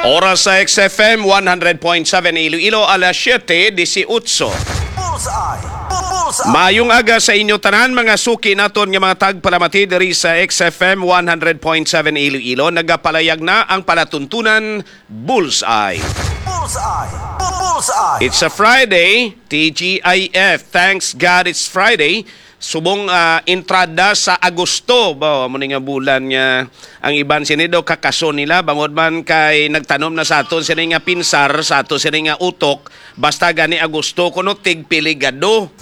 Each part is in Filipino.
Oras sa XFM 100.7 Iloilo, alas 7:18. Mayong aga sa inyo tanan mga suki naton nga mga tagpalamati diri sa XFM 100.7 Iloilo. Nagapalayag na ang palatuntunan Bullseye. It's a Friday, TGIF. Thanks God it's Friday. Subong entrada sa Agosto ba mo nga bulan nga ang iban sinido kakason nila bangod man kay nagtanom na sa aton sini nga pinsar sa aton sini nga utok basta gani Agosto kuno tigpiligado.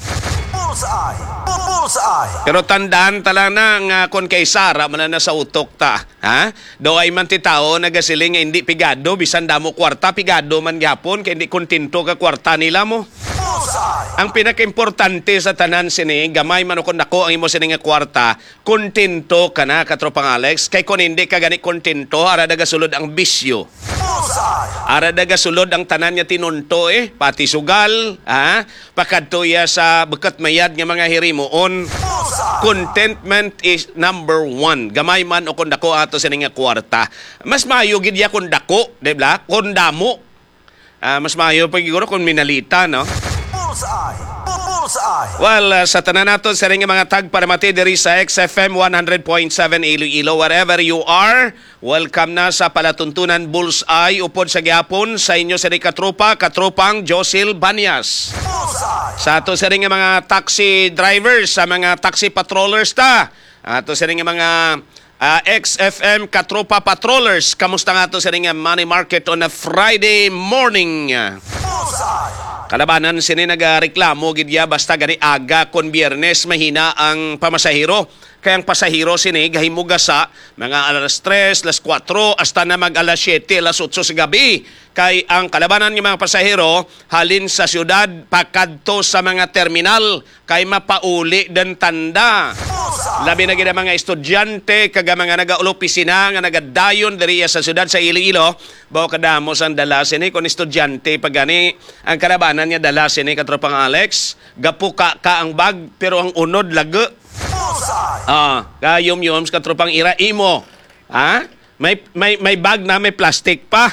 Pero tandaan tala na nga kon kay Sara man na sa utok ta, ha? Do ay man ti tao nagasiling nga hindi pigado bisan damo kwarta pigado man gyapon kay hindi kontento ka kwarta nila mo. Ang pinaka-importante sa tanan sini, gamay man o kung dako ang imo sini nga kwarta, kontento ka na, katropang Alex. Kay kung hindi ka gani kontento, ara daga sulod ang bisyo. Ara daga sulod ang tanan niya tinunto pati sugal, pakadtoya sa bekat mayad nga mga hirimuon. Contentment is number one. Gamay man o kung dako ato sini nga kwarta. Mas maayo gid ya kung dako, di ba? Kung damo. Mas maayo pa siguro kung minalita, no? Well, sa tanan naton sa ring mga tagpalamati diri sa XFM 100.7 Iloilo, wherever you are, welcome na sa palatuntunan Bullseye upod sa gyapon sa inyo sa katropang Josil Banyas. Sa ato sa ring mga taxi drivers, sa mga taxi patrollers ta, ato sa ring mga XFM Katropa Patrollers, kamusta nga to sa ring money market on a Friday morning? Kalabanan sini nagareklamo gidya basta gani aga kon Biyernes mahina ang pamasahero. Kaya ang pasahero sini gahimugasa mga alas 3, alas 4 hasta na mag alas 7, alas 8 sa gabi. Kay ang kalabanan ng mga pasahero halin sa syudad pakadto sa mga terminal kay mapauli den tanda. Labi na gid mga estudyante kaga mga nagaopisina nga nagadayon diri sa syudad sa Iloilo, bao kadamos ang dala sini kon estudyante pagani ang kalabanan niya dala sini katropang Alex, gapuka ka ang bag pero ang unod lago. Kayom-yom sa katropang ira imo. May bag na may plastic pa.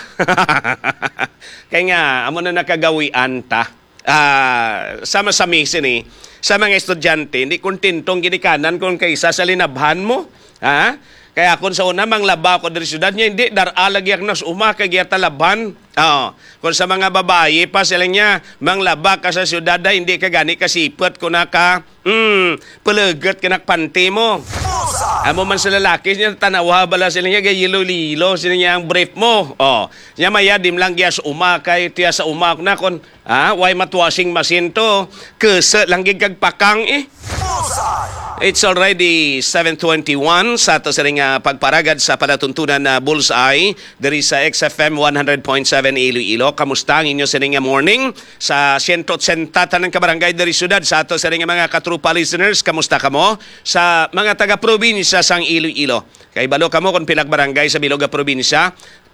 Kaya nga, amo na nakagawian ta. Sama-sami sini, sa mga estudyante, hindi kontentong ginikanan kung kaysa sa linabhan mo. Kaya kung sa una, manglaba ko dari syudad niya, hindi, daralag yak nas kay giyata laban. Kung sa mga babae pa sila niya, manglaba ka sa syudad na hindi ka gani kasipot kung naka, palagat ka nakpanti mo. Amo man sa lalaki niya, tanawa bala sila niya, gayilo-lilo, sila niya ang brief mo. Niya mayadim lang giya sa kay tiya sa uma na kung, why matwashing machine to, kese lang gigagpakang It's already 7:21 sa ato sa ring pagparagad sa palatuntunan na Bullseye diri sa XFM 100.7 Iloilo. Kamusta ang inyo sa ring morning? Sa 180 tanang kabarangay diri syudad sa ato sa ring mga katrupa listeners, kamusta kamo? Sa mga taga-probinsya sang Iloilo. Kay balo kamo kung pilag barangay sa Biloga probinsya,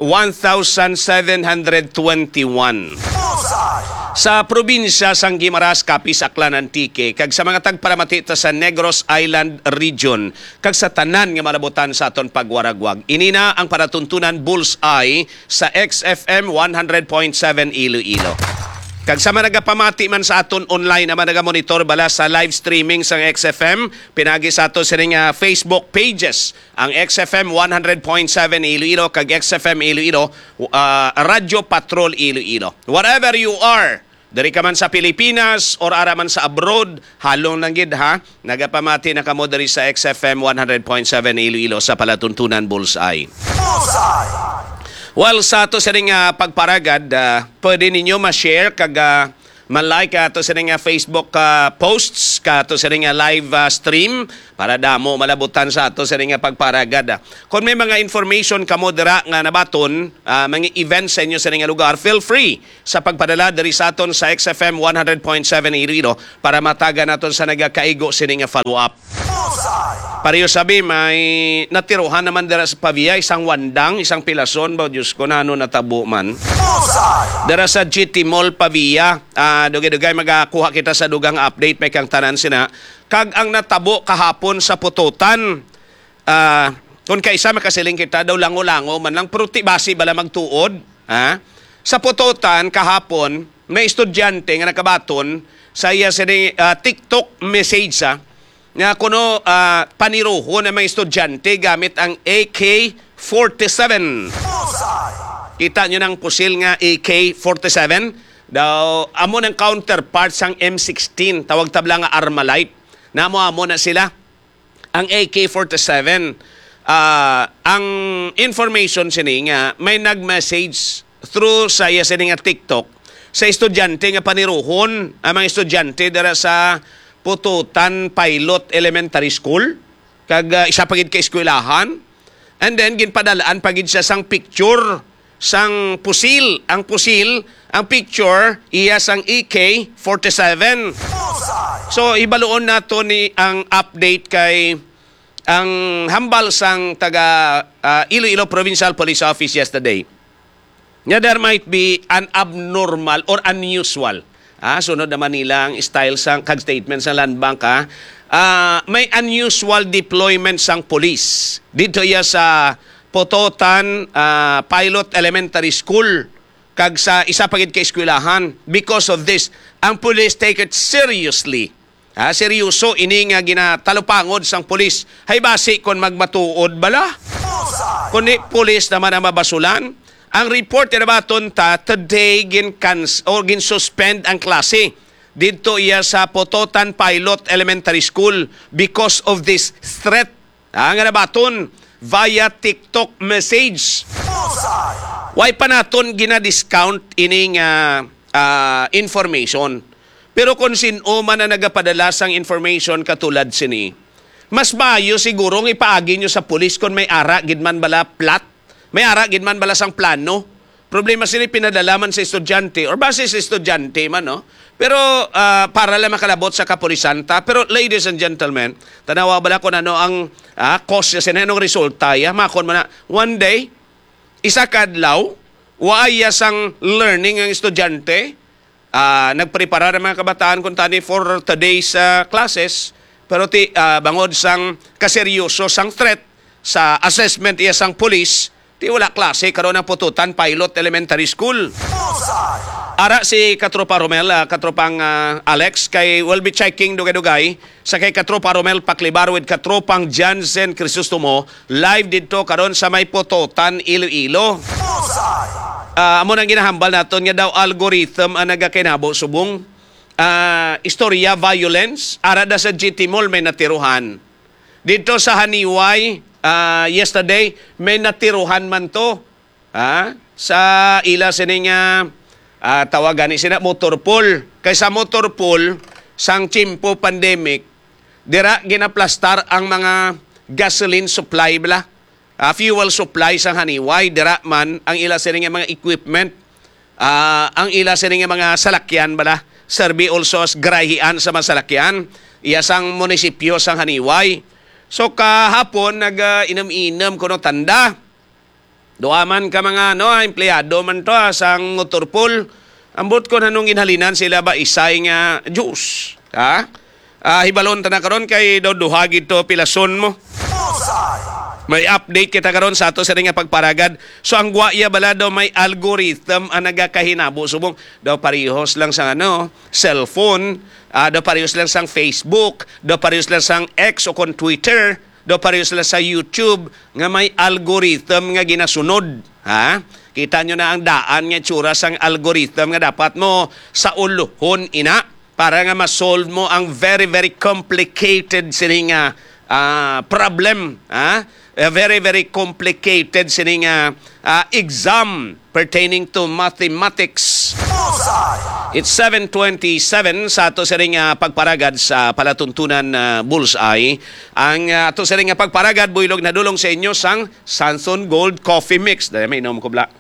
1,721. Sa probinsya sang Guimaras, Capiz, Aklan, Antique, kag sa mga tagpalamati sa Negros Island Region, kag sa tanan nga malabutan sa aton pagwaragwag. Inina ang paratuntunan Bullseye sa XFM 100.7 Iloilo. Kag sa mga nagapamati man sa aton online na nagamonitor bala sa live streaming sa XFM, pinagi sa ato sa Facebook pages, ang XFM 100.7 Iloilo kag XFM Iloilo, Radio Patrol Iloilo. Wherever you are, dari ka man sa Pilipinas or ara man sa abroad, halong lang gid nagapamati na kamo dari sa XFM 100.7 Iloilo sa palatuntunan Bullseye. Well, sa ato sa ring pagparagad, pwede ninyo ma-share kag ma-like ato sa ring Facebook posts, ato sa ring live stream para damo malabutan sa ato sa ring pagparagad. Kung may mga information kamo dira nga nabaton, mga events sa inyo sa ring lugar, feel free sa pagpadala diri sa aton sa XFM 100.7 Iloilo para mataga naton sa nagakaigo sa ring follow-up. Pareho sabi, may natiruhan naman dira sa Pavia, isang wandang, isang pilason, ba Diyos ko na ano natabo man. Dira sa GT Mall Pavia, dugay-dugay magakuha kita sa dugang update, may kang tanan sina. Kag ang natabo kahapon sa pututan, kung kaisa makasiling kita daw lango-lango, man lang pruti basi bala magtuod, Ha? Sa pututan kahapon, may estudyante nga nakabaton sa iya sini TikTok message nga kuno paniruho ng mga estudyante gamit ang AK-47. Kita nyo ng pusil nga AK-47 daw amo ng counterpart sang M16 tawag tabla nga Armalite. Namo na sila ang AK-47. Ang information sini nga may nag-message through sa iya sini nga TikTok sa estudyante nga paniruhon ang mga estudyante dara sa Pututan Pilot Elementary School kag isa pagid ka eskwelahan and then ginpadalaan pagid siya sang picture sang pusil ang picture iya sang AK-47. So ibaluon nato ni ang update kay ang hambal sang taga Iloilo Provincial Police Office yesterday. Nga there might be an abnormal or unusual. Sunod naman nilang style sang kag statement sa Land Bank. May unusual deployment sang police. Dito iya sa Pututan Pilot Elementary School kag sa isa pagid ka eskwelahan. Because of this, ang police take it seriously. Seryoso ini nga ginatalupangod sang police. Hay basi kon magmatuod bala. Kundi police naman ang mabasulan. Ang report na baton ta today gin-suspend ang klase dito iya sa Pututan Pilot Elementary School because of this threat. Ang nabaton via TikTok message. Why pa naton gina-discount ining information? Pero kung sino man na nagapadala sang information katulad sini, mas maayo siguro ng ipaagi nyo sa pulis kung may ara gidman bala plot. May ara gid man bala sang plano. Problema sila pinadalaman sa estudyante or base sa estudyante man, no? Pero para lang makalabot sa kapulisanta. Pero ladies and gentlemen, tanawa bala ko ano ang cause niya sinanong resulta ya. Makon man na, one day, isa kadlaw, waaya sang learning ang estudyante, nagprepara ng mga kabataan kung tani for today's classes, pero bangod sang kaseryoso sang threat sa assessment iya sang police, wala klase karon ang Pututan Pilot Elementary School. Ara si Katropa Romel, Katropang Alex, kay will be checking dugay-dugay sa kay Katropa Romel Paklibar with Katropang Jansen Crisostomo live dito karon sa may Pututan, Iloilo. Amo nang ginahambal naton nga daw algorithm ang nagakinabo subong. Istorya violence, ara da sa GT Mall may natiruhan. Dito sa Haniway, yesterday, may natiruhan man to. Sa ila sining tawagan ni sina motorpool. Kaysa motorpool, sang chimpo pandemic, dira ginaplastar ang mga gasoline supply bala. Fuel supply sang Haniway, dira man ang ila sining mga equipment. Ang ila sining mga salakyan bala. Serbi also as grahian sa mga salakyan. Iya sang munisipyo sang Haniway. So kahapon nag-inam-inam ko no tanda. Doaman ka mga empleyado man to sang motorpool. Ambot ko nanong inhalinan sila ba isay nga juice. Hibalon ta na karon kay duha gid to pilason mo. May update kita karon sa ato sa nga pagparagad. So ang guaya bala daw may algorithm ang nagakahinabo subong daw parehos lang sa cellphone, daw parehos lang sang Facebook, daw parehos lang sang X o kon Twitter, daw parehos lang sa YouTube nga may algorithm nga ginasunod. Kita nyo na ang daan nga tsura sang algorithm nga dapat mo sa uluhon ina para nga ma-solve mo ang very very complicated sining problem. A very, very complicated sining exam pertaining to mathematics. It's 7:27 sa ato sining pagparagad sa palatuntunan Bullseye. Ang ato sining pagparagad builog na dulong sa inyo sang Sanson Gold Coffee Mix. Dahil may inom ko bla.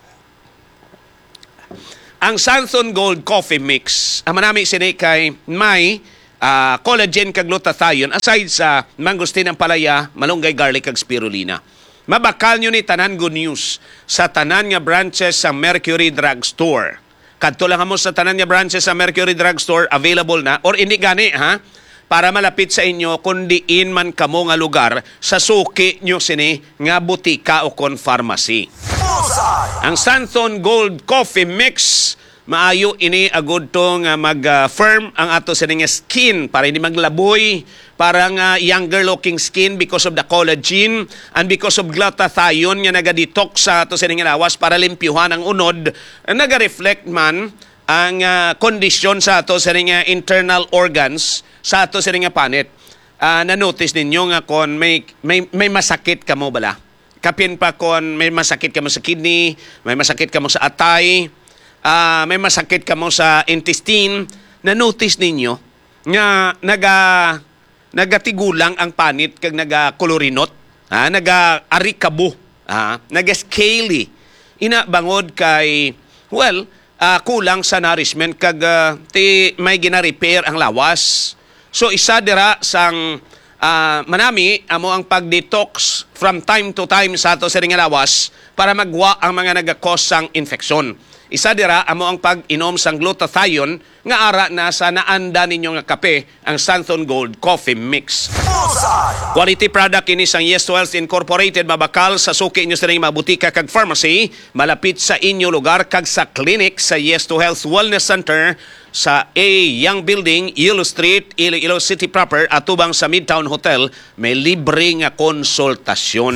Ang Sanson Gold Coffee Mix, ang manami sini kay may collagen kag glutathione aside sa mangustin ng palaya, malunggay, garlic kag spirulina. Mabakal nyo ni tanan good news sa tanan nga branches sa Mercury Drug Store. Kadto lang mo sa tanan nga branches sa Mercury Drug Store, available na or hindi gani para malapit sa inyo kung diin man kamo nga lugar sa suki nyo sini nga butika o kon pharmacy. Ang Santhon Gold Coffee Mix, maayo ini agud to nga mag-firm ang ato sa nga skin para hindi maglaboy, para nga younger looking skin because of the collagen and because of glutathione nga naga-detox sa ato sa nga lawas para limpyuhan ang unod, naga-reflect man ang kondisyon sa ato sa nga internal organs sa ato sa nga panit. Na-notice ninyo nga kon may masakit ka mo bala. Kapin pa kon may masakit ka mo sa kidney, may masakit ka mo sa atay, may masakit ka mo sa intestine, na-notice ninyo nga nagatigulang ang panit kag nagakolorinot, naga-arikabo, naga-scaly. Ina bangod kay, kulang sa nourishment kag may gina-repair ang lawas. So isa dira sang manami amo ang pag-detox from time to time sa ato sa nga lawas para magwa ang mga nagakos sang infeksyon. Isa dira amo ang pag-inom sang glutathione nga ara na sa naanda ninyo nga kape ang Santhon Gold Coffee Mix. Quality product ini sang Yes to Health Incorporated, mabakal sa suki inyo sa mga butika kag pharmacy, malapit sa inyo lugar kag sa clinic sa Yes to Health Wellness Center sa A Young Building, Yellow Street, Iloilo City proper, at tubang sa Midtown Hotel, may libre nga konsultasyon.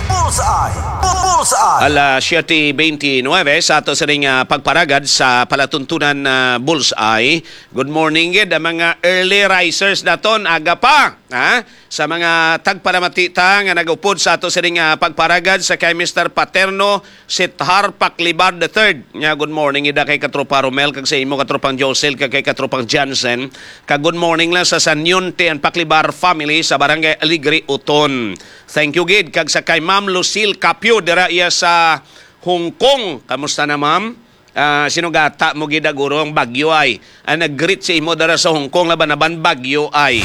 Alas 7:29 sa ato sa ring pagparagad sa palatuntunan na Bullseye. Good morning gid ang mga early risers naton aga pa, sa mga tagpalamatita nga nagupod sa ato sa ring pagparagad sa kay Mr. Paterno Sithar Paclibar III. Nya good morning ida kay katropa Romel kag sa imo katropang Josel kag kay katropang Jansen. Kag good morning lang sa Sanyonte and Paclibar family sa Barangay Aligre, Uton. Thank you gid kag sa kay Ma'am Lucille Capio dira iya sa Hong Kong. Kamusta na ma'am? Sinugata mo gid guro ang bagyo ay. Nag-greet si imo dira sa Hong Kong laban bagyo ay.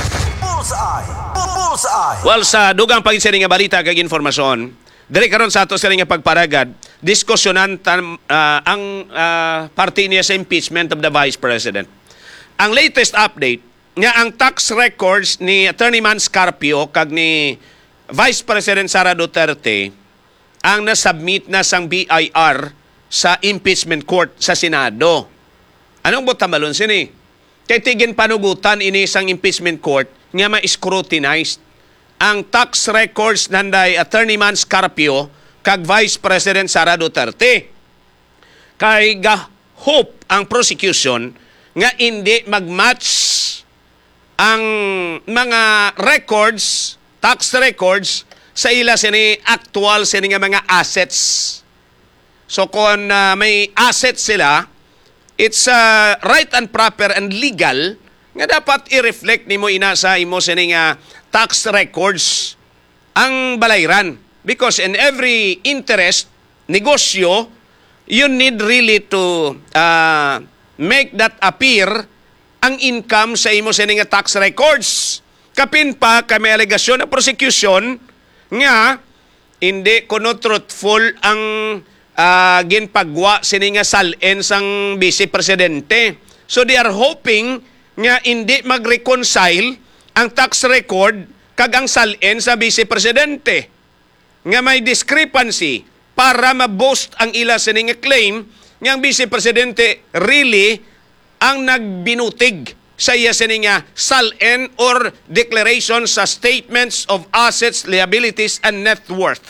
Well, sa dugang pag-isiri nga balita kag informasyon, diri karon sa ato sa nga pagparagad, diskusyonan ang parte niya sa impeachment of the Vice President. Ang latest update nga ang tax records ni Attorney Man Scarpio kag ni Vice President Sara Duterte ang nasubmit na sang BIR sa impeachment court sa Senado. Anong botamalon sini? Kay tigin panugutan ini sang impeachment court nga ma-scrutinized ang tax records nanday Attorney Man Scarpio kag Vice President Sara Duterte. Kay hope ang prosecution nga hindi magmatch ang mga records, tax records sa ila sini actual sini nga mga assets. So kung may assets sila, it's right and proper and legal nga dapat i-reflect nimo ina sa imo sini nga tax records ang balayran. Because in every interest, negosyo, you need really to make that appear ang income sa imo sini nga tax records. Kapin pa kami alegasyon na prosecution nga hindi kuno truthful ang ginpagwa sini nga salen sang Vice Presidente. So they are hoping nga hindi mag-reconcile ang tax record kag ang salen sa Vice Presidente. Nga may discrepancy para ma-boast ang ila sini nga claim nga ang Vice Presidente really ang nagbinutig sa iya sini nga salen or declaration sa statements of assets, liabilities, and net worth.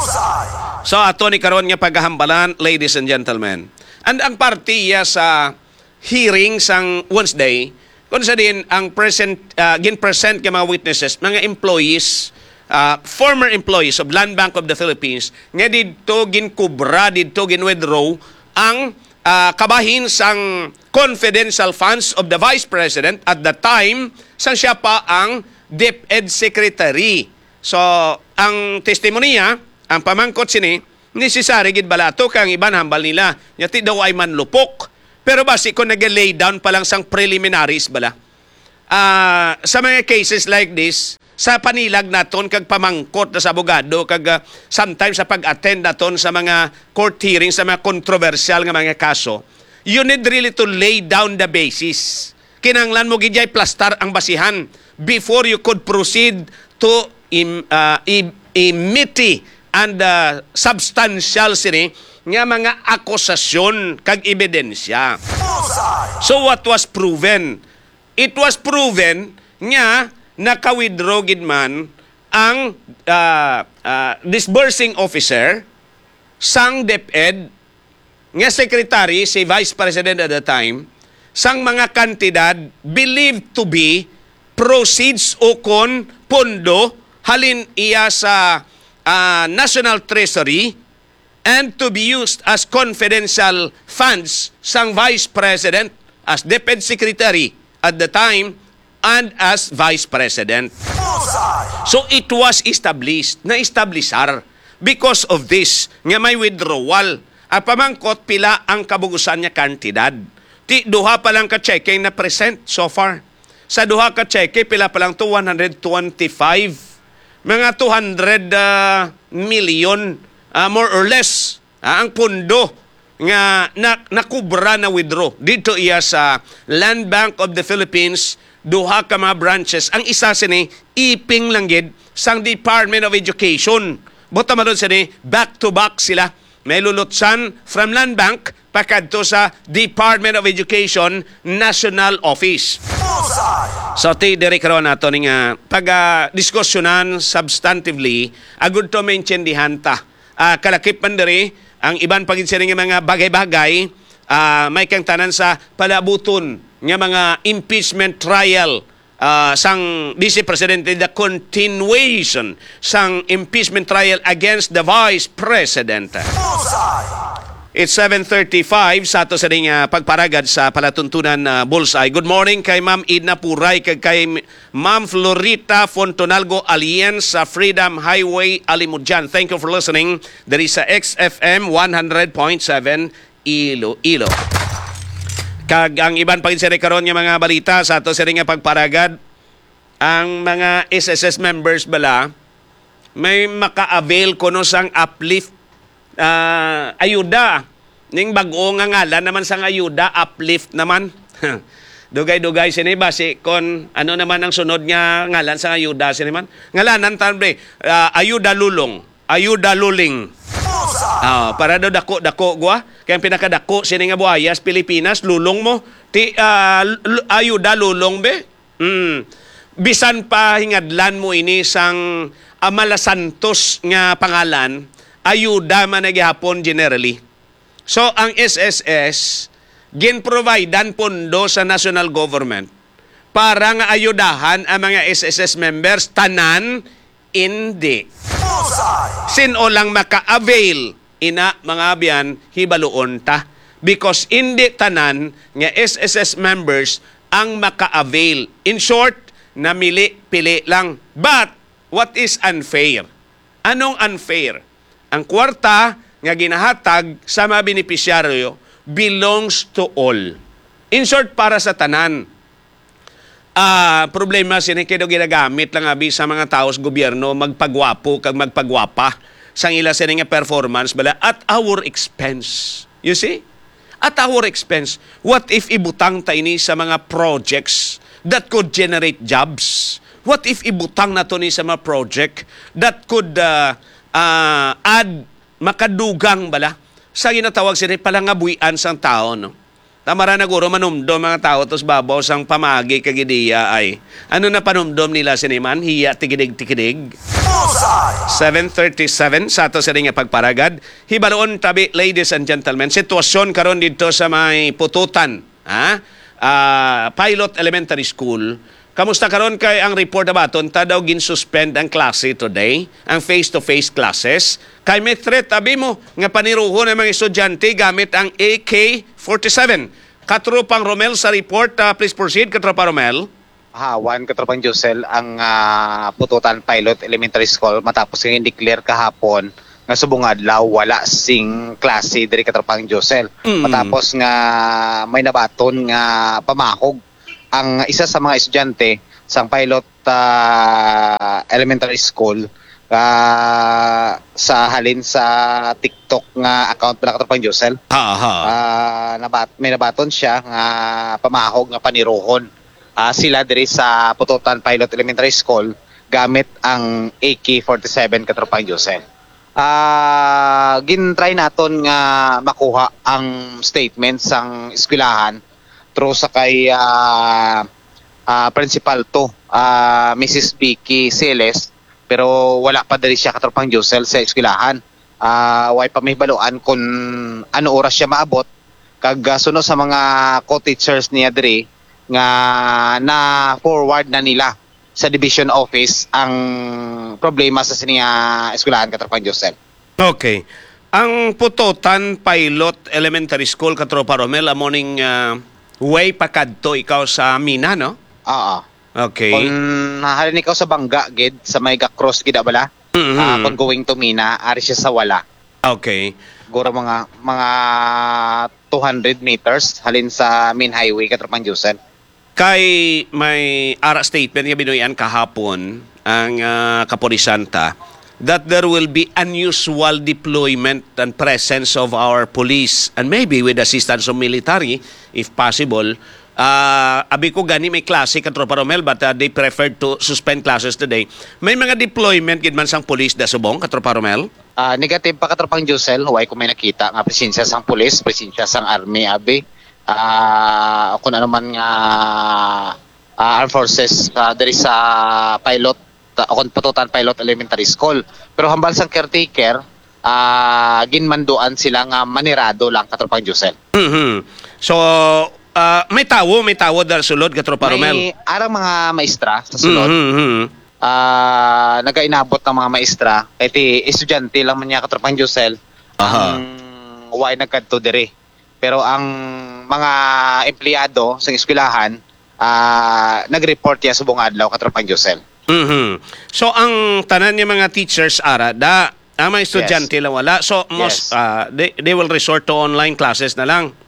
So ato ni karon nga paghahambalan, ladies and gentlemen. And ang partiya sa hearing sang Wednesday, kung sa din ang gin-present ka mga witnesses, mga employees, former employees of Land Bank of the Philippines, nga dito ginkubra, dito ginwithdraw ang kabahin sang confidential funds of the Vice President at the time sang siya pa ang DepEd Secretary. So, ang testimonya, ang pamangkot sini, necessary gid balato kang iban hambal nila. Yati daw ay manlupok. Pero basi kung nag-lay down pa lang sang preliminaries bala. Sa mga cases like this, sa panilag naton kag pamangkot na sa abogado kag sometimes sa pag-attend naton sa mga court hearings sa mga controversial nga mga kaso, you need really to lay down the basis. Kinanglan mo gidjay plastar ang basihan before you could proceed to and substantial sini nga mga akusasyon kag ebidensya. So what was proven? It was proven nga naka-withdraw gid man ang disbursing officer sang DepEd nga secretary si Vice President at the time sang mga kantidad believed to be proceeds o kon pondo halin iya sa National Treasury and to be used as confidential funds sang Vice President as DepEd Secretary at the time and as Vice President. So it was established, na-establisar because of this nga may withdrawal. Pamangkot pila ang kabugusan niya kantidad. Ti duha pa lang ka cheque na present so far. Sa duha ka cheque pila pa lang to 125 mga 200 million more or less ang pondo nga nakubra na withdraw dito iya sa Land Bank of the Philippines. Duha ka mga branches. Ang isa sini iping lang gid sang Department of Education. Buta man sini back to back sila. May lulutsan from Land Bank pakadto sa Department of Education National Office. So ti diri karon nato ning pag-diskusyonan substantively agud to maintindihan ta. Kalakip man diri ang iban pagin sa mga bagay-bagay may kang tanan sa palabuton nga mga impeachment trial sang Vice Presidente, the continuation sang impeachment trial against the Vice President. It's 7:35 sa ato sa ring pagparagad sa palatuntunan Bullseye. Good morning kay Ma'am Edna Puray kay Ma'am Florita Fontonalgo Alliance sa Freedom Highway Alimudjan. Thank you for listening. There is sa XFM 100.7 Iloilo. Kag ang iban pagin sa karon nga mga balita sa ato sa ring pagparagad, ang mga SSS members bala may maka-avail kuno sang uplift ayuda. Ning bag-o nga ngalan naman sang ayuda, uplift naman. Dugay-dugay sini basi kon ano naman ang sunod nga ngalan sang ayuda sini man. Ngalanan tanbre ayuda lulong, ayuda luling. Para do dako-dako gwa. Kaya ang pinakadako sini nga buhayas Pilipinas, lulong mo. Ti ayuda lulong be. Bisan pa hingadlan mo ini sang Amala Santos nga pangalan, ayuda man nagyapon generally. So ang SSS gin-providean pondo sa national government para nga ayudahan ang mga SSS members tanan hindi. Sino lang maka-avail ina mga biyan hibaluon ta because hindi tanan nga SSS members ang maka-avail. In short, namili-pili lang. But what is unfair? Anong unfair? Ang kwarta nga ginahatag sa mga benepisyaryo belongs to all. In short, para sa tanan. Problema sini kayo ginagamit lang abi sa mga tao sa gobyerno magpagwapo kag magpagwapa sang ila sini nga performance bala at our expense. You see? At our expense. What if ibutang ta ini sa mga projects that could generate jobs? What if ibutang na to ni sa mga project that could add makadugang bala sa ginatawag sini palangabuyan sang tao, no? Tamara na guro manumdom mga tao tos babaw sang pamagi kagidiya ay ano na panumdom nila siniman hiya tikidig 7:37 sa ato sa ring pagparagad. Hibaloon tabi, ladies and gentlemen, sitwasyon karon dito sa may Pututan, Pilot Elementary School. Kamusta karon kay ang report abaton ta daw gin-suspend ang klase today, ang face-to-face classes. Kay may threat abi mo nga paniruhon ang mga estudyante gamit ang AK-47. Katropang Romel sa report, please proceed Katropa Romel. Hawan Katropang Josel ang Pututan Pilot Elementary School matapos nga i-declare kahapon nga subong adlaw wala sing klase diri Katropang Josel. Matapos nga may nabaton nga pamakog ang isa sa mga estudyante sa Pilot Elementary School sa halin sa TikTok nga account pala Katropang Josel. May nabaton siya nga pamahog nga paniruhon. Sila diri sa Pututan Pilot Elementary School gamit ang AK-47 Katropang Josel. gintry naton nga makuha ang statement sang eskwelahan through sa kay principal to, Mrs. Vicky Celes, pero wala pa diri siya katropang Josel sa eskwelahan. Way pa may baluan kung ano oras siya maabot kag suno sa mga co-teachers niya diri nga na forward na nila sa division office ang problema sa siniya eskwelahan katropang Josel. Okay. Ang Pututan Pilot Elementary School, Katropa Romel, morning way pakadto ikaw sa Mina, no? Oo. Okay. Kung nahalin ikaw sa Bangga, gid, sa may cross gid bala, kung going to Mina, ari siya sa wala. Okay. Siguro mga 200 meters halin sa main highway katropang Josel. Kay may ara statement nga binuyan kahapon ang kapolisanta that there will be unusual deployment and presence of our police and maybe with assistance of military if possible. Abi ko gani may klase Katropa Romel but they preferred to suspend classes today. May mga deployment gid man sang police da Subong, Katropa Romel? Negative pa katropang Josel, huwag ko may nakita nga presensya sang police, presensya sang army abi. Kung ano man nga armed forces diri sa pilot kung Pututan Pilot Elementary School, pero hambal sang caretaker ginmanduan sila nga manirado lang katropang Josel. So may tawo dahil sulod Katropa Romel. May arang mga maestra sa sulod. Nagainabot ng mga maestra kay estudyante lang man niya katropang Josel ang way nagkadto diri. Pero ang mga empleyado sa eskwelahan nag-report ya subong adlaw katropang Josel. So ang tanan niya mga teachers ara ang mga estudyante lang wala. So most they will resort to online classes na lang.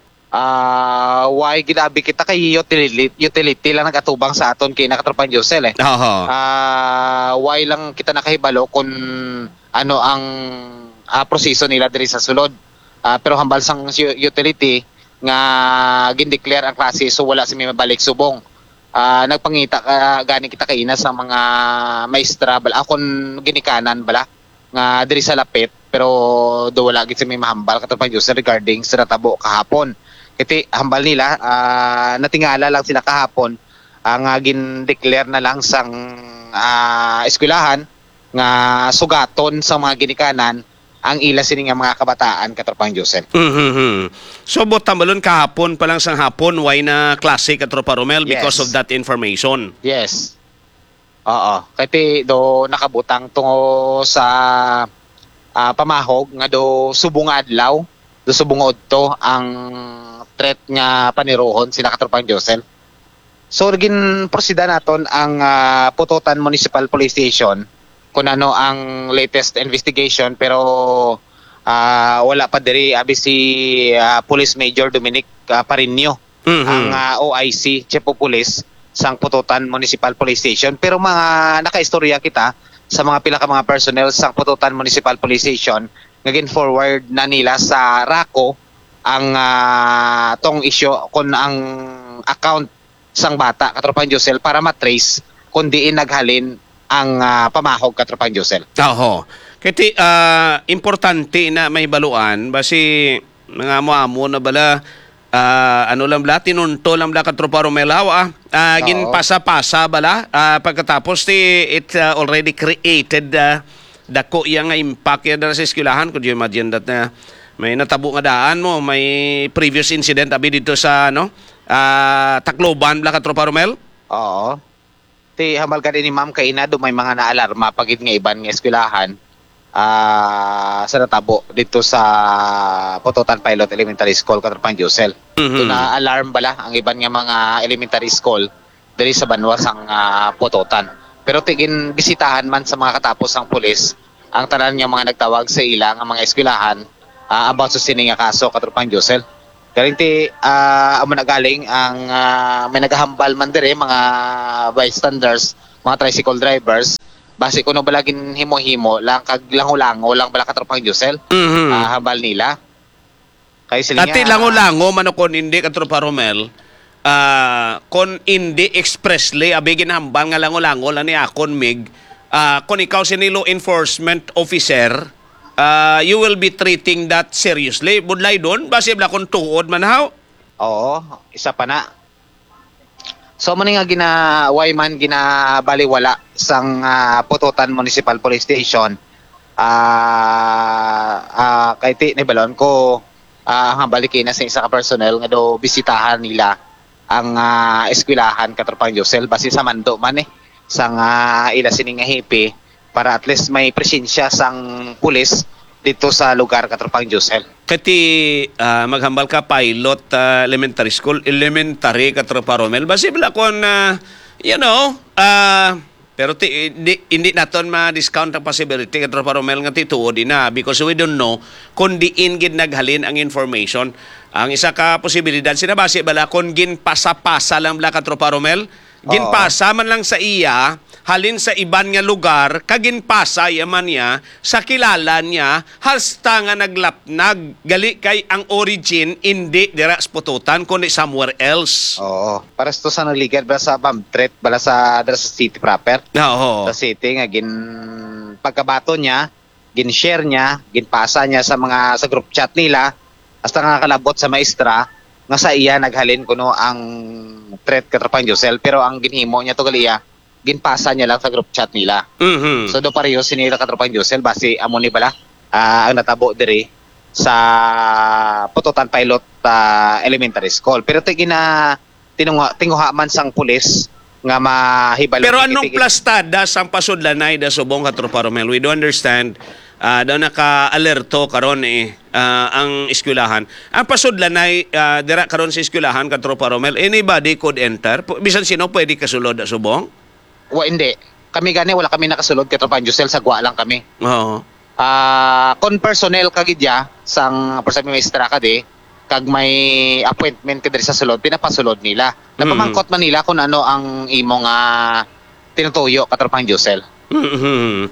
Why ginabi kita kay utility lang nagatubang sa aton kay nakatropang Josel why lang kita nakahibalo kung ano ang proseso nila diri sa sulod. Pero hambal sang utility nga gindeclare ang klase so wala si may mabalik subong. Nagpangita gani kita kaina sa mga maestra bala akon ginikanan bala nga diri sa lapit pero do wala gid si may mahambal katropang Josel regarding sa natabo kahapon. Iti hambal nila natingala lang sila kahapon ang gin-declare na lang sang eskwelahan nga sugaton sa mga ginikanan ang ila sini nga mga kabataan katropang Josel. So botambalon kahapon pa lang sang hapon why na klase Katropa Romel because of that information. Yes. Oo. Kaya do nakabutang tungo sa pamahog nga do subong adlaw, do subong odto ang threat nga panirohon sila katropang Josel. So gin prosida naton ang Pututan Municipal Police Station kung ano ang latest investigation pero wala pa diri abi si Police Major Dominic Parinio ang OIC Chief of Police sang Pututan Municipal Police Station pero mga nakaistorya kita sa mga pila ka mga personnel sang Pututan Municipal Police Station nga gin-forward na nila sa RACO ang tong issue kung ang account sang bata katropang Josel para matrace kung diin naghalin ang pamahog katropang Josel. Kati importante na may baluan basi mga amo na bala ano lang bala tinunto lang bala Katropa Romelaw ginpasa-pasa bala pagkatapos it already created dako iya nga impact ya sa eskwelahan. Could you imagine that na may natabo nga daan mo may previous incident abi dito sa Tacloban bala Katropa Romel? Oo. Ti hambal ka din ni Ma'am kaina do may mga naalarma pagid nga iban nga eskwelahan sa natabo dito sa Pututan Pilot Elementary School katropang Josel. Na alarm bala ang iban nga mga elementary school diri sa banwa sang Pututan. Pero tigin bisitahan man sa mga katapos ang pulis ang tanan nga mga nagtawag sa ila nga mga eskwelahan about sa sini nga kaso katropang Josel. Galing amo nagaling ang may naghahambal man dire mga bystanders, mga tricycle drivers. Base kuno balagin himo-himo lang kag lango-lango lang bala katropang Josel. Hambal nila. Kay sila Ati lango-lango man kon hindi Katropa Romel. Kon hindi expressly abi ginhambal nga lango-lango lang ni akon mig. Kon ikaw sini law enforcement officer you will be treating that seriously. Budlay doon, base bla kung tuod man how? Oo, isa pa na. So man nga way man ginabaliwala sang Pututan Municipal Police Station. Kay ti ni balon ko ang balikin na sa isa ka personnel nga do bisitahan nila ang eskwelahan Katropang Josel base sa mando man sang ila sining nga hipi para at least may presensya sang pulis dito sa lugar Katropang Josel. Kati maghambal ka pilot elementary school, elementary Katropa Romel. Basi bala kung, pero hindi naton ma-discount ang possibility Katropa Romel nga tituod na because we don't know kung diin gid naghalin ang information. Ang isa ka posibilidad, sinabasi bala kung ginpasa-pasa lang bala Katropa Romel, ginpasa man lang sa iya, halin sa iban nga lugar, kaginpasa yaman niya, sa kilala niya, hasta nga gali kay ang origin, hindi dira sa Pututan, kundi somewhere else. Oo. Para to sa naligad bala sa Bamtret, bala sa city proper. Oo. Sa city nga pagkabato niya, gin-share niya, ginpasa niya sa group chat nila, hasta nga kalabot sa maestra, nga sa iya naghalin kuno ang threat Katropang Josel, pero ang ginhimo niya to galiya, ginpasa niya lang sa group chat nila. Mm-hmm. So do pareho sinila Katropang Josel base amo ni bala ang natabo diri sa Pututan Pilot Elementary School. Pero tinguha man sang pulis nga mahibalo. Pero anong plastada sang pasudlanay da subong Katropa Romel? We do understand daw naka-alerto karon ang eskwelahan. Ang pasudlanay dira karon sa eskwelahan Katropa Romel, anybody could enter. Bisan sino pwede kasulod da subong? Hindi. Kami wala kami nakasulod Katropang Josel, sagwa lang kami. Oo. Kung personnel kagidya sang persami maestra kadi kag may appointment kadiri sa sulod, pinapasulod nila. Napamangkot man nila kung ano ang imong tinutuyo Katropang Josel. Mm-hmm.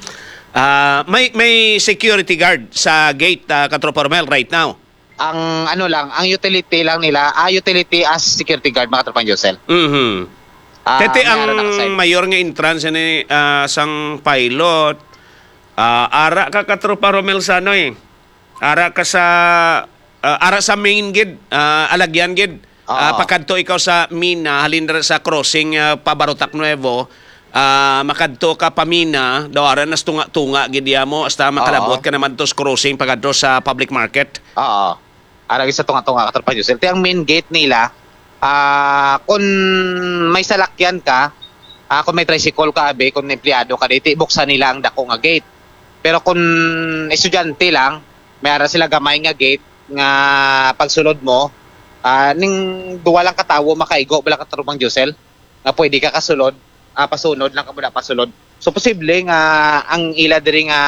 May security guard sa gate Katropa Romel right now. Ang ang utility lang nila, utility as security guard mga Katropang Josel. Mhm. Kati ang mayor nga entrance ni sang pilot, ara ka Katropa Romel sa ara ka sa ara sa main gid, alagyan gid. Pakadto ikaw sa Mina, halin sa crossing Pabarotac Nuevo, makadto ka pa Mina, daw ara nas tunga gid mo hasta makalabot ka naman to sa crossing pakadto sa public market. Oo. Ara sa tunga-tunga Katropa Josel. Ti ang main gate nila, kung may salakyan ka, kung may tricycle ka, kung empleyado ka dito, buksan nila ang dako nga gate. Pero kung estudyante lang, mayroon sila gamay nga gate nga pagsulod mo, ning duwa lang katawo makaigo bala Katropang Josel, nga pwede ka kasulod, pasunod lang ka muna pasulod. So posible nga ang ila diri nga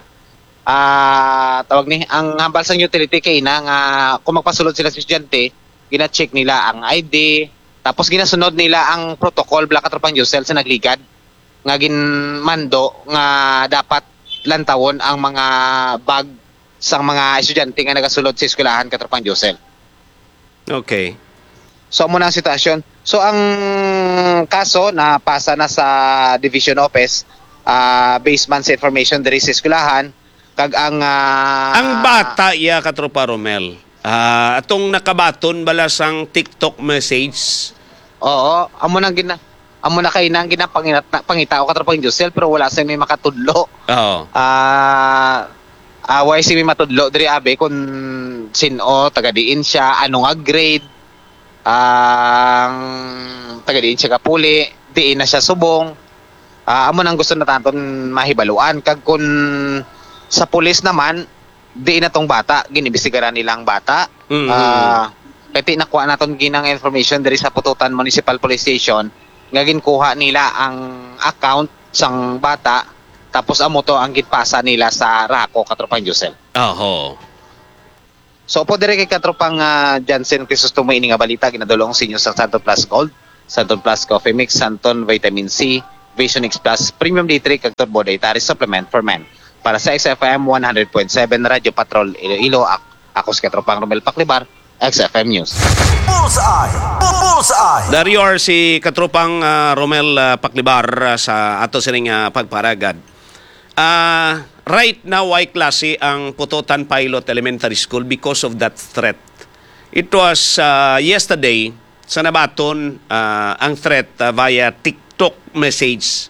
tawag ni ang hambal sang utility kay na nga kung magpasulod sila sa estudyante, gina-check nila ang ID, tapos ginasunod nila ang protocol bala Katropang Josel sa nagligad nga ginmando nga dapat lantawon ang mga bag sang mga estudyante nga nagasulod sa eskwelahan Katropang Josel. Okay. So mo na ang sitwasyon. So ang kaso na pasa na sa Division Office based man sa information diri sa eskwelahan kag ang bata Katropa Romel. Atong nakabaton bala sang TikTok message. Oo, amo na kay nang pangitao Katropang Josel pero wala sa may makatudlo. Oo. Way si may matudlo diri abe kung sino taga diin siya, ano nga grade, ang taga diin siya kapuli, diin na siya subong. Amo nang gusto na tanton mahibaluan kag kun sa pulis naman di na tong bata, ginibisigaran nilang bata. Pati nakuha naton ginang information diri sa Pututan Municipal Police Station nga ginkuha nila ang account sang bata tapos amo to ang ginpasa nila sa Rako Katropang Josel. Oho. So po dire kay Katropang Jansen Crisostomo ini nga balita ginadulong sa inyo sa Santon Plus Gold, Santon Plus Coffee Mix, Santon Vitamin C, Vision X Plus, Premium D3 kag Turbo Dietary Supplement for Men. Para sa XFM 100.7 Radio Patrol Iloilo, ako si Katropang Romel Paclibar, XFM News. Bullseye! Dario si Katropang Romel Paclibar sa ato sining pagparagad. right now why klase ang Pututan Pilot Elementary School because of that threat. It was yesterday sa nabaton ang threat via TikTok message.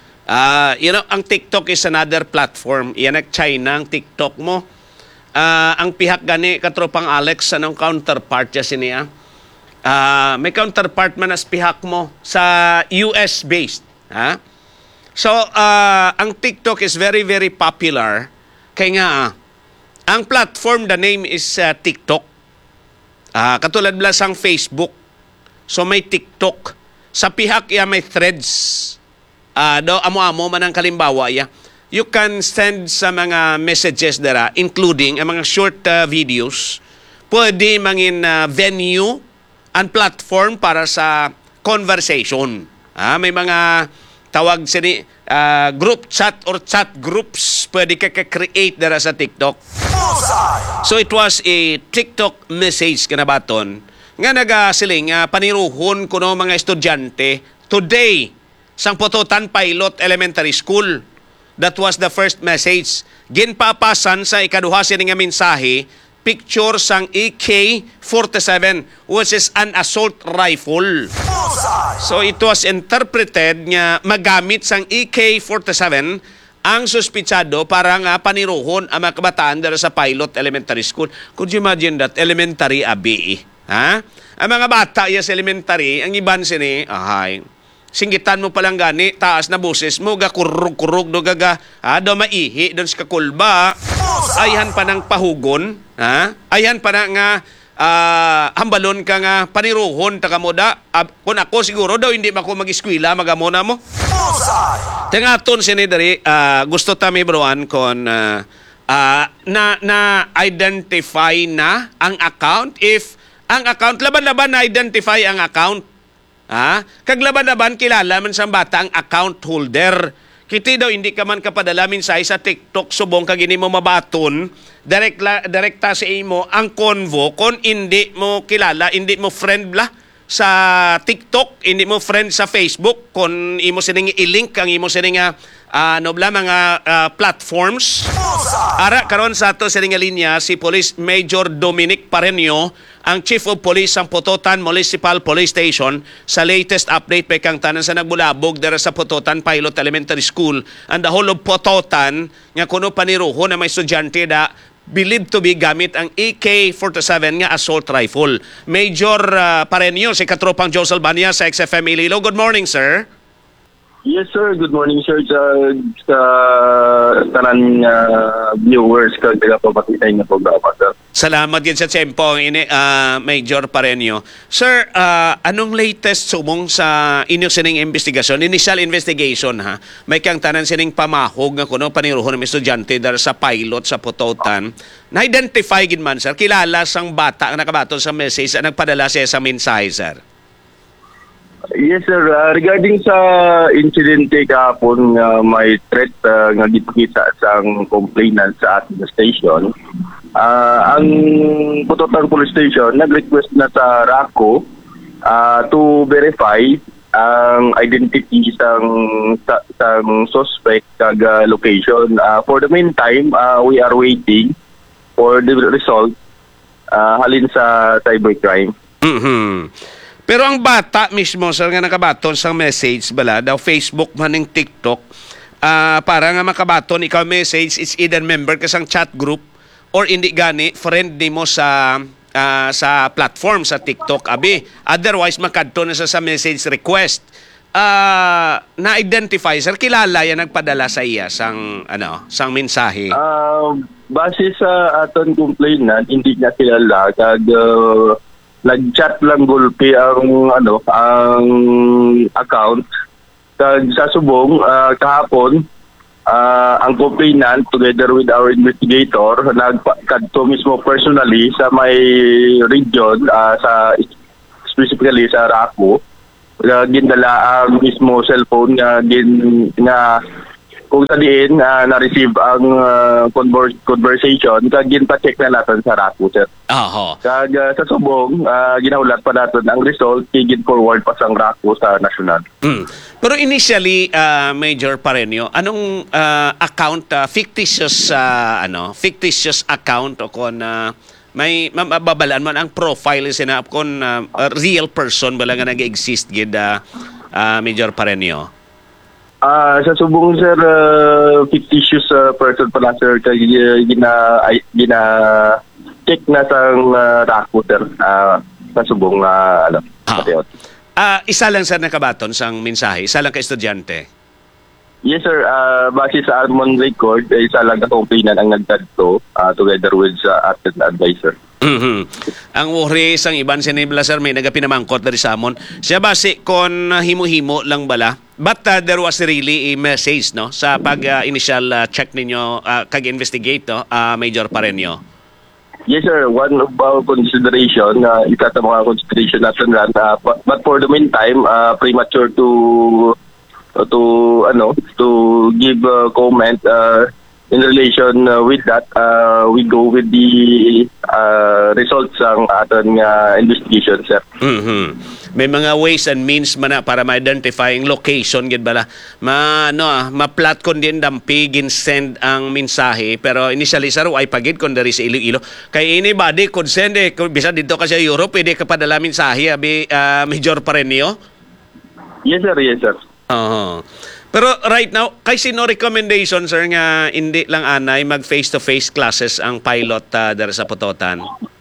Ang TikTok is another platform. Yan ang China, ang TikTok mo. Ang pihak gani katropang Alex, anong counterpart niya siniya? May counterpart man as pihak mo sa US-based. Ha? So, ang TikTok is very, very popular. Kaya nga, ang platform, the name is TikTok. Katulad lang sang Facebook. So, may TikTok. Sa pihak, may threads. Amo-amo man ang kalimbawa, you can send sa mga messages dara, including ang mga short videos. Pwede mangin venue and platform para sa conversation. May mga tawag sini group chat or chat groups pwede ka create dara sa TikTok. So it was a TikTok message kanabaton nga nagasiling paniruhon kuno mga estudyante today sang Pututan Pilot Elementary School. That was the first message. Ginpapasan sa ikaduha sini nga mensahe picture sang AK-47 which is an assault rifle. So it was interpreted nga magamit sang AK-47 ang suspitsado para nga paniruhon ang mga kabataan dara sa Pilot Elementary School. Could you imagine that? Elementary abi. Ha? Ang mga bata sa elementary, ang iban sini, singgitan mo palang gani, taas na boses mo, gakurug-kurug, do gaga, do maihi, doon sa kakulba, ayhan pa ng pahugon, ayhan pa na nga, hambalon ka nga, paniruhon, takamoda, kung ako siguro daw, hindi ako mag-eskwila, magamona mo. Tingaton sinidari, gusto tami broan kung na-identify na ang account, if ang account, laban-laban na-identify ang account, kaglaban-laban kilala man sa bata ang account holder. Kiti daw hindi ka man kapadala minsay sa TikTok subong kag ini mo mabaton direkta sa imo ang convo kon hindi mo kilala, hindi mo friend bla sa TikTok, hindi mo friend sa Facebook kon imo sining i-link ang imo sining mga platforms. Ara karon sa ato sining linya si Police Major Dominic Pareño, ang Chief of Police ng Pututan Municipal Police Station, sa latest update pa kang tanan sa nagbulabog dara sa Pututan Pilot Elementary School and the whole of Pututan nga kuno paniruho na may estudyante da believed to be gamit ang AK-47 nga assault rifle. Major Pareño, si Katropang Joe Salbania sa XFM Iloilo. Good morning, sir. Yes, sir. Good morning, sir. Sa tanan viewers ka nagapapakita ng programa, sir. Salamat din sa tempo, Major Pareño. Sir, anong latest sumong sa inyong sining investigasyon? Initial investigation, ha? May kang tanan sining pamahog nga kuno paniruhon ng estudyante dahil sa pilot sa Pututan. Na-identify gid man, sir. Kilala sang bata ang nakabaton sa message ang nagpadala siya sa mensahe, sir. Yes, sir. Regarding sa insidente kahapon may threat nga gipakita sa complainant sa ating station, ang Pututan Police Station nag-request na sa RACO to verify ang identity sang suspect kag location. For the meantime, we are waiting for the result halin sa cybercrime. Pero ang bata mismo, sir, nga nakabaton sa message bala, daw Facebook man ng TikTok, para nga makabaton ikaw message, it's either member ka sang chat group or hindi gani, friend di mo sa platform sa TikTok, abi. Otherwise, makadto na sa message request. Na-identify, sir, kilala yan nagpadala sa iya sang mensahe. Base sa aton complainant, hindi niya kilala, kag nag-chat lang gulpi ang account. Kag sa subong kahapon ang complainant together with our investigator nagkadto mismo personally sa may region sa specifically sa RACO. Gindala ang mismo cellphone nga kung sa diin na-receive ang conversation, kag ginpa-check na natin sa RACO, sir. Kag sa subong, ginaulat pa natin ang result, gin forward pa sa RACO sa national. Pero initially, Major Parenio, anong account, fictitious account o kung may mababalaan man ang profile sinap kung real person bala nga nag-exist gid Major Parenio? Sa subong sir, fictitious person pala sir, kay gina check na sang dako sir, sa subong patiot. Isa lang sir nakabaton sang mensahe, isa lang ka estudyante. Yes sir, base sa Armon record, isa lang ka complainant ang nagdadto together with sa atin advisor. Mhm. Ang uri sang iban sinibla sir may nagapinamangkot dari sa amon. Siya base kon himo-himo lang bala. But there was really a message no sa pag initial check ninyo kag-investigate no, Major Parenio. Yes sir, one of our consideration, isa sa mga consideration natin ran, but for the meantime, premature to give comment in relation with that. We go with the results ng ating investigation sir. Mhm. May mga ways and means man na para ma-identify ang location gid bala. Ma-plot kon din dampi gin send ang mensahe pero initially sir ay pagid kon diri sa Iloilo. Kay anybody could send kung bisa dito ka sa Europe pwede ka padala mensahe abi Major Parenio. Yes sir, yes sir. Pero right now, kay sino recommendation sir nga hindi lang anay mag face-to-face classes ang pilot dara sa Putotan?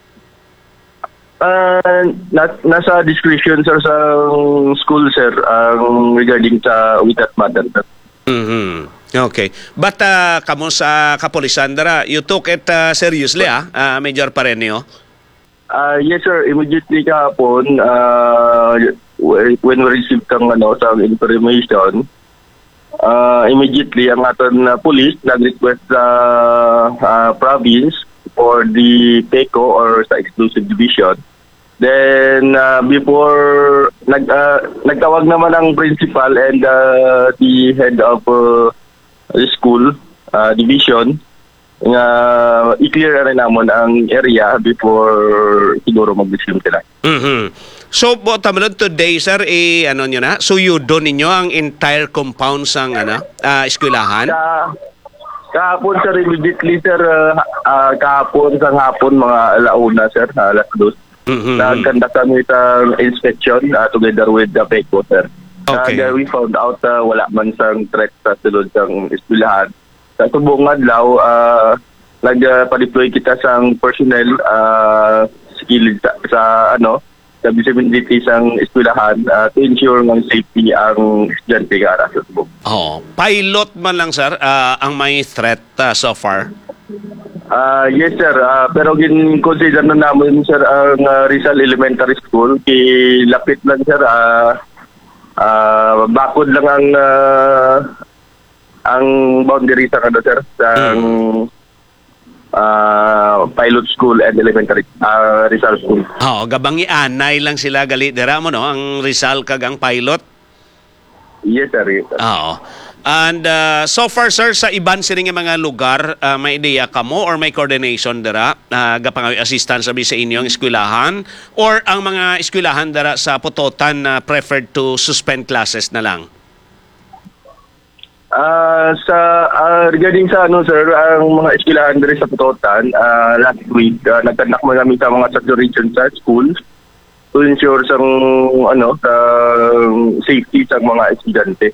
Nasa discretion sir sa school sir regarding with that matter sir. Mhm. Okay. But kamo sa kapulisan dara, you took it seriously Major Parenio? Yes sir, immediately kahapon when we received kang sa information, immediately ang aton police nag-request sa province for the PECO or sa exclusive division. Then before nagtawag naman ang principal and the head of the school division nga i-clear rin namon ang area before siguro mag-resume sila. Mhm. So, tamalon today, sir, nyo na? So, doon ninyo ang entire compound sang eskwelahan? Kahapon, sir, immediately, sir, kahapon, sang hapon, mga alauna, sir, alas 2. Nagkanda kami sa inspection together with the PECO, sir. Okay. We found out wala man sang threat sa sulod sang eskwelahan. Sa subong adlaw, nagpa-deploy kita sang personnel skilled sa sa visibility sang eskwelahan to ensure ng safety ang estudyante nga sa subong. Pilot man lang sir ang may threat so far? Yes sir, pero consider na namin sir ang Rizal Elementary School kay lapit lang sir, bakod lang ang boundary sa sir sang pilot school and elementary Rizal School. Gabangi anay lang sila gali dira mo no ang Rizal kag ang pilot. Yes sir. Yes, sir. And so far sir sa iban sining mga lugar may ideya kamo or may coordination dira gapangawi assistance sabi sa inyong eskwelahan or ang mga eskwelahan dira sa Putotan preferred to suspend classes na lang? Regarding sa sir, ang mga eskwelahan diri sa Putotan, last week nagkandak mo kami sa mga saturation sa schools to ensure sa safety sa mga estudyante.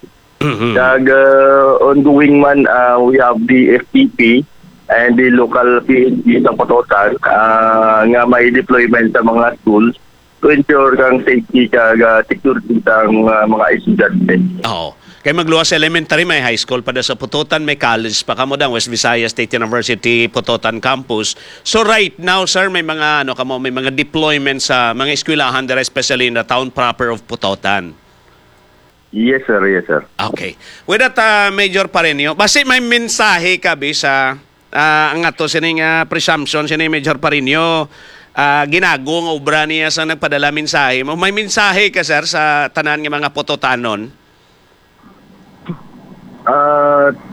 Ongoing man, we have the FTP and the local PNP sa Putotan nga may deployment sa mga schools to ensure kang safety kag security sa mga estudyante. Kay magluwas sa elementary, may high school pa sa Putotan, may college pa kamo dang West Visayas State University Putotan Campus. So right now, sir, may mga may mga deployment sa mga eskwelahan there, especially in the town proper of Putotan. Yes sir, yes sir. Okay. With that, Major Parenio, basi may mensahe ka sa ang ato sining presumption sining Major Parenio ginagong obra niya sa nagpadala mensahe mo. May mensahe ka sir sa tanan nga mga Putotanon?